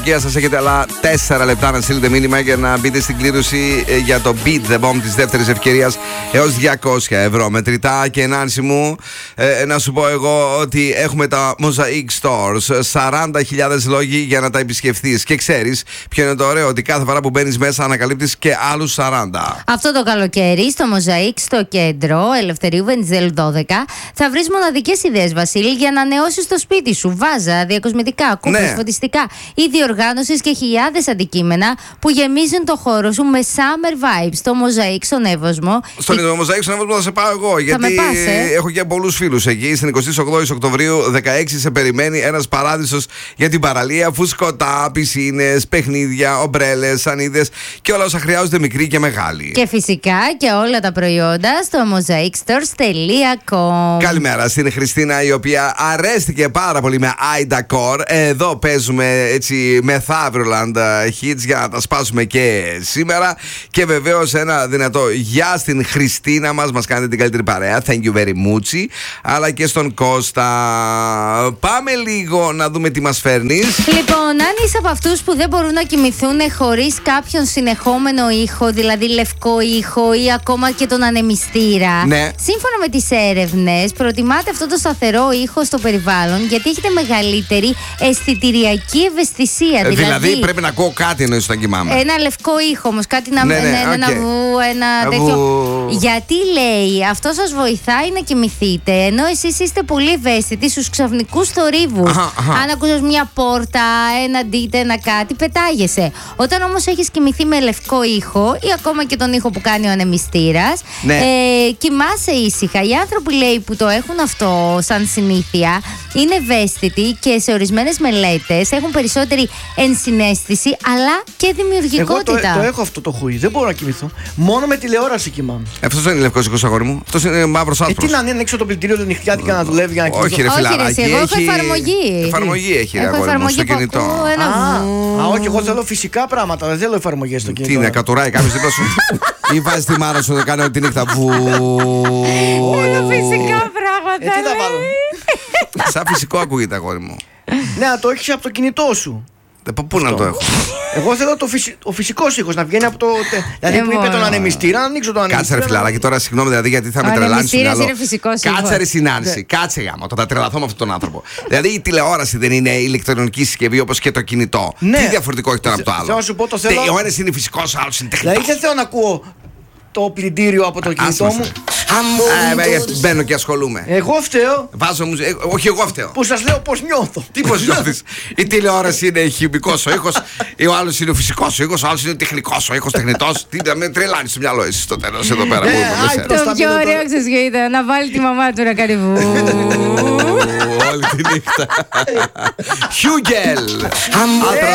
Και σας έχετε άλλα 4 λεπτά να στείλετε μήνυμα για να μπείτε στην κλήρωση για το Beat the Bomb της δεύτερης ευκαιρίας έως 200 ευρώ μετρητά. Και Νάνση μου, να σου πω εγώ ότι έχουμε τα Mosaic Stores, 40.000 λόγοι για να τα επισκεφθείς. Και ξέρεις ποιο είναι το ωραίο, ότι κάθε φορά που μπαίνεις μέσα ανακαλύπτεις και άλλους 40. Αυτό το καλοκαίρι στο Mosaic στο κέντρο Ελευθερίου Βενιζέλου 12 θα βρεις μοναδικές ιδέες, Βασίλη, για να ανανεώσεις το σπίτι σου. Βάζα, διακοσμητικά, κούπες, φωτιστικά, οργάνωσης και χιλιάδες αντικείμενα που γεμίζουν το χώρο σου με summer vibes. Στο Mosaic στον Εύωσμο. Στον Mosaic στον Εύωσμο θα σε πάω εγώ. Γιατί έχω και πολλούς φίλους εκεί. Στην 28 Οκτωβρίου 16 σε περιμένει ένας παράδεισος για την παραλία. Φουσκωτά, πισίνες, παιχνίδια, ομπρέλες, σανίδες και όλα όσα χρειάζονται, μικροί και μεγάλοι. Και φυσικά και όλα τα προϊόντα στο mosaicstores.com. Καλημέρα στην Χριστίνα, η οποία αρέστηκε πάρα πολύ με iDecor. Εδώ παίζουμε έτσι Μεθαύριολαντ hits για να τα σπάσουμε και σήμερα. Και βεβαίως ένα δυνατό γεια στην Χριστίνα μας κάνετε την καλύτερη παρέα. Thank you very much. Αλλά και στον Κώστα. Πάμε λίγο να δούμε τι μας φέρνεις. Λοιπόν, αν είσαι από αυτούς που δεν μπορούν να κοιμηθούν χωρίς κάποιον συνεχόμενο ήχο, δηλαδή λευκό ήχο ή ακόμα και τον ανεμιστήρα, ναι. Σύμφωνα με τις έρευνες, προτιμάτε αυτό το σταθερό ήχο στο περιβάλλον γιατί έχετε μεγαλύτερη αισθητηριακή ευαισθησία. Δηλαδή πρέπει να ακούω κάτι εννοείς όταν κοιμάμαι. Ένα λευκό ήχο όμως, κάτι να ένα βου, ένα τέτοιο. Γιατί λέει, αυτό σας βοηθάει να κοιμηθείτε, ενώ εσείς είστε πολύ ευαίσθητοι στους ξαφνικούς θορύβους. Αν ακούσες μια πόρτα, ένα ντύτε, ένα κάτι, πετάγεσαι. Όταν όμως έχεις κοιμηθεί με λευκό ήχο ή ακόμα και τον ήχο που κάνει ο ανεμιστήρας, κοιμάσαι ήσυχα. Οι άνθρωποι, λέει, που το έχουν αυτό σαν συνήθεια είναι ευαίσθητοι και σε ορισμένες μελέτες έχουν περισσότερη ενσυναίσθηση αλλά και δημιουργικότητα. Εγώ το έχω αυτό το χουί. Δεν μπορώ να κοιμηθώ. Μόνο με τηλεόραση κοιμάμαι. Αυτός δεν είναι λευκός ήχος, αγόρι μου. Αυτός είναι μαύρος άσπρος. Τι να είναι, έξω το πλυντήριο του νυχτιάτικα να δουλεύει για να κοιμηθώ. Όχι, ρε φιλαράκι. Εγώ έχω εφαρμογή. Εφαρμογή έχει, αγόρι μου, στο κινητό. Όχι, εγώ θέλω φυσικά πράγματα. Δεν θέλω εφαρμογές στο κινητό. Τι είναι, κατουράει κάποιος δίπλα σου ή βάζει τη μάνα σου να κάνει όλη τη νύχτα. Είναι φυσικά πράγματα. Τι θα βάλω. Σαν φυσικό ακούγεται, αγόρι μου. Ναι, να το έχεις από το κινητό σου. Πού να το έχω. Εγώ θέλω ο φυσικός ήχος να βγαίνει από το. Δηλαδή που είπε τον ανεμιστήρα, να ανοίξω τον ανεμιστήρα. Κάτσε ρε φιλαράκι, τώρα συγγνώμη δηλαδή γιατί θα με τρελάνει στο μυαλό. Κάτσε ρε Συνάνση, κάτσε γάμο, θα τρελαθώ με αυτόν τον άνθρωπο. Δηλαδή η τηλεόραση δεν είναι ηλεκτρονική συσκευή όπως και το κινητό. Τι διαφορετικό έχει το ένα από το άλλο. Θέλω να σου πω το θέλω. Ο ένας είναι φυσικός, ο άλλος είναι τεχνικός. Δηλαδή δεν θέλω να ακούω το πλυντήριο από το κινητό μου. Μπαίνω και ασχολούμαι. Εγώ φταίω. Βάζω μουσική. Όχι, εγώ φταίω. Που σας λέω πώς νιώθω. Τι πώς νιώθεις. Η τηλεόραση είναι χημικός ο ήχος, ο άλλος είναι ο φυσικός ο ήχος, ο άλλος είναι ο τεχνικός ο ήχος, τεχνητός. Τι με τρελάνει στο μυαλό εσύ στο τέλος εδώ πέρα. Το πιο ωραίο ξεσγείται να βάλει τη μαμά του να κάνει βου. Όλη τη νύχτα. Χιούγκελ.